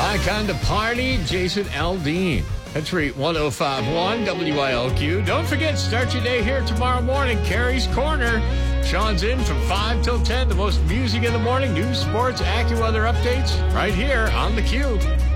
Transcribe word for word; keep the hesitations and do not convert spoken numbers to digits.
My kind of party, Jason Aldean. Country one oh five point one W I L Q. Don't forget, start your day here tomorrow morning. Carrie's Corner. Sean's in from five till ten. The most music in the morning. News, sports, AccuWeather updates right here on the Q.